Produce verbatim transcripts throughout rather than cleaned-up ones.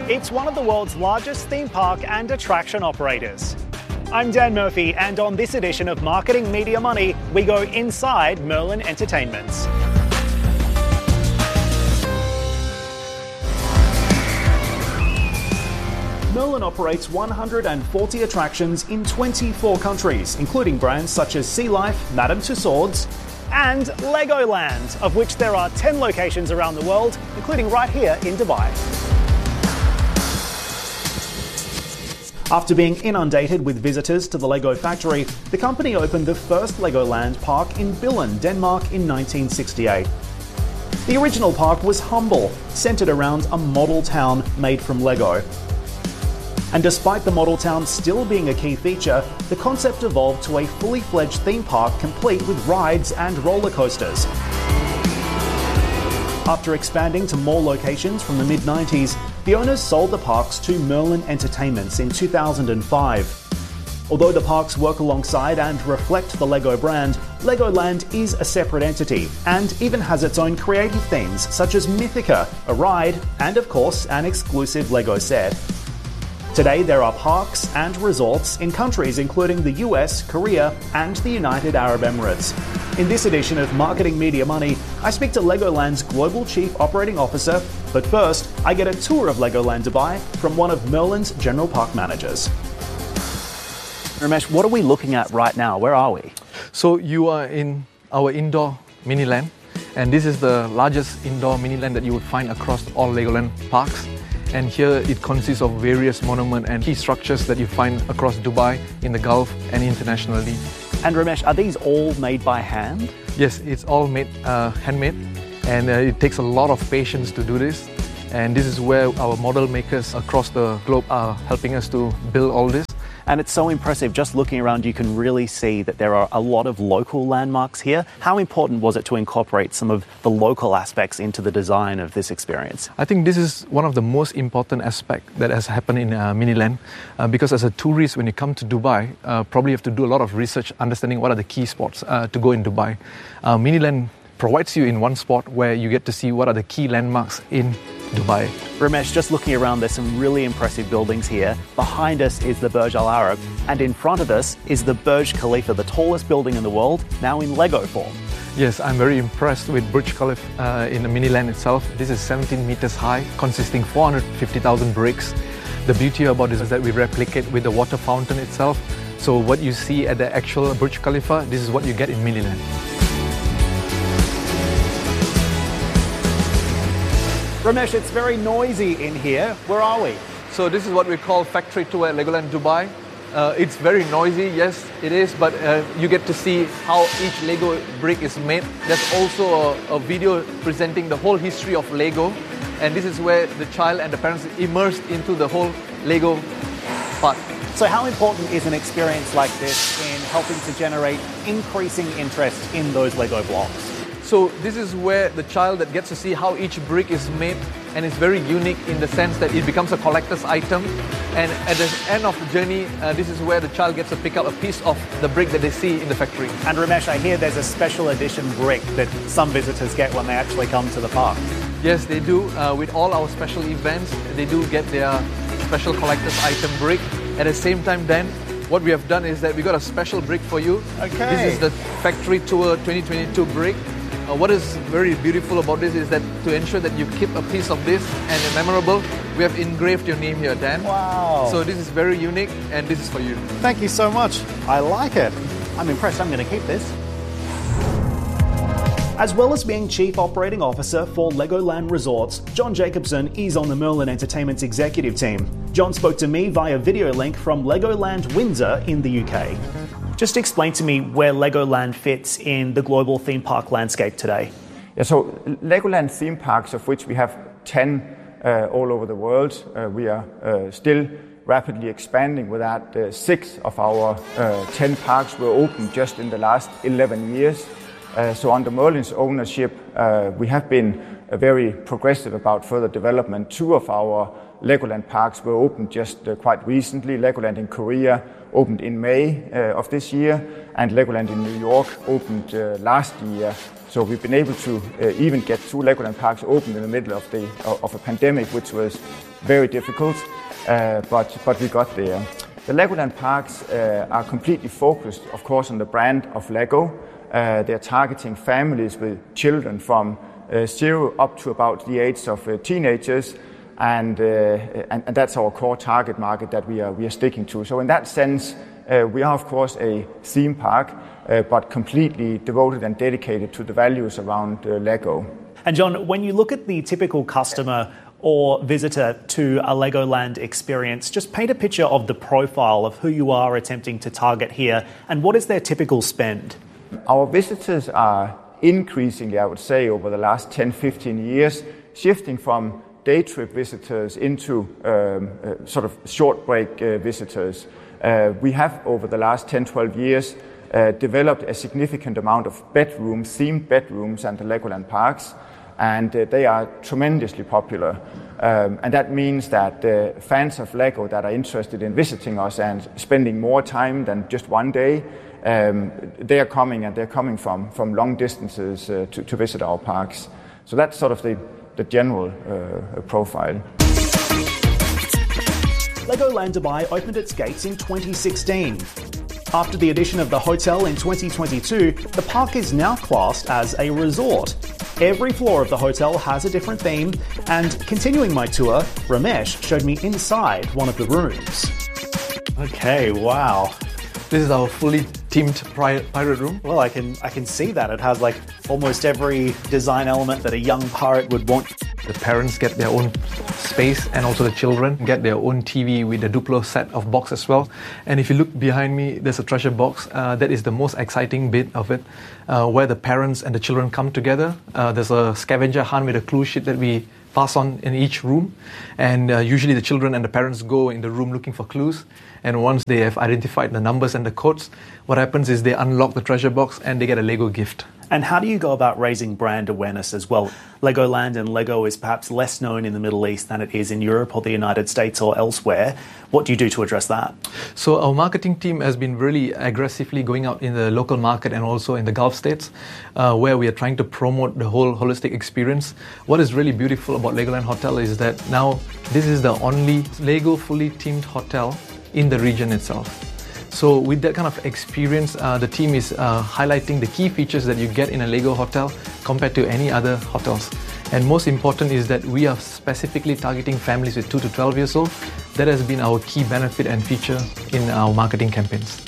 It's one of the world's largest theme park and attraction operators. I'm Dan Murphy, and on this edition of Marketing Media Money, we go inside Merlin Entertainments. Merlin operates one hundred forty attractions in twenty-four countries, including brands such as Sea Life, Madame Tussauds, and Legoland, of which there are ten locations around the world, including right here in Dubai. After being inundated with visitors to the Lego factory, the company opened the first Legoland park in Billund, Denmark in nineteen sixty-eight. The original park was humble, centered around a model town made from Lego. And despite the model town still being a key feature, the concept evolved to a fully fledged theme park complete with rides and roller coasters. After expanding to more locations from the mid nineties, the owners sold the parks to Merlin Entertainments in two thousand five. Although the parks work alongside and reflect the Lego brand, Legoland is a separate entity and even has its own creative themes such as Mythica, a ride, and of course an exclusive Lego set. Today there are parks and resorts in countries including the U S, Korea, and the United Arab Emirates. In this edition of Marketing Media Money, I speak to Legoland's Global Chief Operating Officer, but first I get a tour of Legoland Dubai from one of Merlin's General Park Managers. Ramesh, what are we looking at right now? Where are we? So you are in our indoor mini-land, and this is the largest indoor mini-land that you would find across all Legoland parks. And here it consists of various monuments and key structures that you find across Dubai, in the Gulf and internationally. And Ramesh, are these all made by hand? Yes, it's all made uh, handmade, and uh, it takes a lot of patience to do this. And this is where our model makers across the globe are helping us to build all this. And it's so impressive, just looking around you can really see that there are a lot of local landmarks here. How important was it to incorporate some of the local aspects into the design of this experience? I think this is one of the most important aspects that has happened in uh, Miniland, uh, because as a tourist, when you come to Dubai, uh, probably you have to do a lot of research, understanding what are the key spots uh, to go in Dubai. Uh, Miniland provides you in one spot where you get to see what are the key landmarks in Dubai. Ramesh, just looking around, there's some really impressive buildings here. Behind us is the Burj Al Arab, and in front of us is the Burj Khalifa, the tallest building in the world, now in Lego form. Yes, I'm very impressed with Burj Khalifa uh, in the Miniland itself. This is seventeen meters high, consisting four hundred fifty thousand bricks. The beauty about this is that we replicate with the water fountain itself. So what you see at the actual Burj Khalifa, this is what you get in Miniland. Ramesh, it's very noisy in here. Where are we? So this is what we call Factory Tour at Legoland Dubai. Uh, it's very noisy, yes it is, but uh, you get to see how each Lego brick is made. There's also a, a video presenting the whole history of Lego, and this is where the child and the parents are immersed into the whole Lego part. So how important is an experience like this in helping to generate increasing interest in those Lego blocks? So this is where the child that gets to see how each brick is made, and it's very unique in the sense that it becomes a collector's item. And at the end of the journey, uh, this is where the child gets to pick up a piece of the brick that they see in the factory. And Ramesh, I hear there's a special edition brick that some visitors get when they actually come to the park. Yes, they do. Uh, with all our special events, they do get their special collector's item brick. At the same time then, what we have done is that we got a special brick for you. Okay. This is the Factory Tour twenty twenty-two brick. Uh, what is very beautiful about this is that to ensure that you keep a piece of this and it's memorable, we have engraved your name here, Dan. Wow. So this is very unique, and this is for you. Thank you so much. I like it. I'm impressed. I'm going to keep this. As well as being Chief Operating Officer for Legoland Resorts, John Jacobson is on the Merlin Entertainments executive team. John spoke to me via video link from Legoland Windsor in the U K. Just explain to me where Legoland fits in the global theme park landscape today. Yeah, so Legoland theme parks, of which we have ten uh, all over the world, uh, we are uh, still rapidly expanding with that. Uh, six of our uh, ten parks were opened just in the last eleven years. Uh, so under Merlin's ownership, uh, we have been uh, very progressive about further development. Two of our Legoland parks were opened just uh, quite recently. Legoland in Korea opened in May uh, of this year, and Legoland in New York opened uh, last year. So we've been able to uh, even get two Legoland parks open in the middle of the of a pandemic, which was very difficult, uh, but but we got there. The Legoland parks uh, are completely focused, of course, on the brand of Lego. Uh, they're targeting families with children from uh, zero up to about the age of uh, teenagers, and, uh, and and that's our core target market that we are we are sticking to. So in that sense, uh, we are of course a theme park, uh, but completely devoted and dedicated to the values around uh, Lego. And John, when you look at the typical customer or visitor to a Legoland experience, just paint a picture of the profile of who you are attempting to target here, and what is their typical spend? Our visitors are increasingly, I would say, over the last ten, fifteen years, shifting from day trip visitors into um, uh, sort of short break uh, visitors. Uh, we have, over the last ten, twelve years, uh, developed a significant amount of bedrooms, themed bedrooms at the Legoland parks, and uh, they are tremendously popular. Um, and that means that uh, fans of Lego that are interested in visiting us and spending more time than just one day, um, they are coming, and they're coming from, from long distances uh, to, to visit our parks. So that's sort of the, the general uh, profile. Legoland Dubai opened its gates in twenty sixteen. After the addition of the hotel in twenty twenty-two, the park is now classed as a resort. Every floor of the hotel has a different theme, and continuing my tour, Ramesh showed me inside one of the rooms. Okay, wow. This is our fully themed pirate room. Well, I can I can see that. It has like almost every design element that a young pirate would want. The parents get their own space, and also the children get their own T V with the Duplo set of box as well. And if you look behind me, there's a treasure box. Uh, that is the most exciting bit of it, uh, where the parents and the children come together. Uh, there's a scavenger hunt with a clue sheet that we pass on in each room, and uh, usually the children and the parents go in the room looking for clues, and once they have identified the numbers and the codes, what happens is they unlock the treasure box and they get a Lego gift. And how do you go about raising brand awareness as well? Legoland and Lego is perhaps less known in the Middle East than it is in Europe or the United States or elsewhere. What do you do to address that? So our marketing team has been really aggressively going out in the local market and also in the Gulf states, uh, where we are trying to promote the whole holistic experience. What is really beautiful about Legoland Hotel is that now this is the only Lego fully themed hotel in the region itself. So with that kind of experience, uh, the team is uh, highlighting the key features that you get in a Lego hotel compared to any other hotels. And most important is that we are specifically targeting families with two to twelve years old. That has been our key benefit and feature in our marketing campaigns.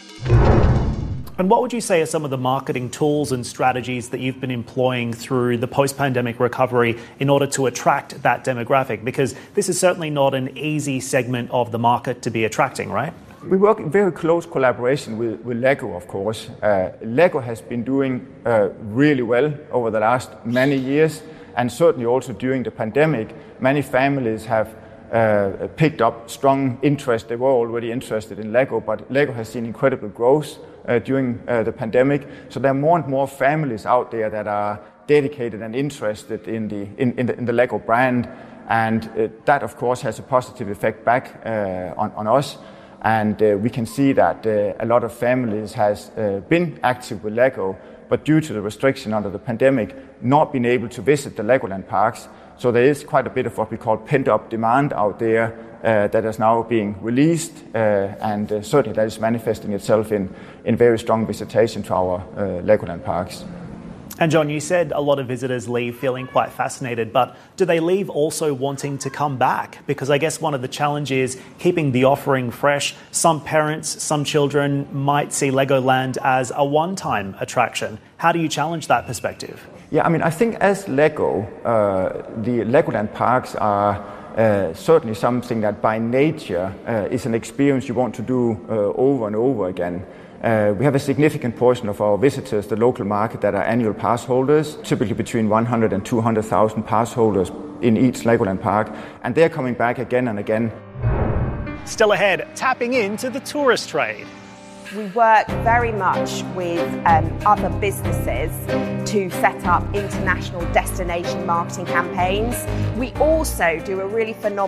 And what would you say are some of the marketing tools and strategies that you've been employing through the post-pandemic recovery in order to attract that demographic? Because this is certainly not an easy segment of the market to be attracting, right? We work in very close collaboration with, with Lego, of course. Uh, Lego has been doing uh, really well over the last many years, and certainly also during the pandemic. Many families have uh, picked up strong interest. They were already interested in Lego, but Lego has seen incredible growth uh, during uh, the pandemic. So there are more and more families out there that are dedicated and interested in the, in, in the, in the Lego brand, and uh, that, of course, has a positive effect back uh, on, on us. And uh, we can see that uh, a lot of families has uh, been active with Lego, but due to the restriction under the pandemic, not been able to visit the Legoland parks. So there is quite a bit of what we call pent-up demand out there uh, that is now being released, uh, and uh, certainly that is manifesting itself in, in very strong visitation to our uh, Legoland parks. And John, you said a lot of visitors leave feeling quite fascinated, but do they leave also wanting to come back? Because I guess one of the challenges is keeping the offering fresh. Some parents, some children might see Legoland as a one-time attraction. How do you challenge that perspective? Yeah, I mean, I think as Lego, uh, the Legoland parks are uh, certainly something that by nature uh, is an experience you want to do uh, over and over again. Uh, we have a significant portion of our visitors, the local market, that are annual pass holders, typically between one hundred and two hundred thousand pass holders in each Legoland park, and they're coming back again and again. Still ahead, tapping into the tourist trade. We work very much with um, other businesses to set up international destination marketing campaigns. We also do a really phenomenal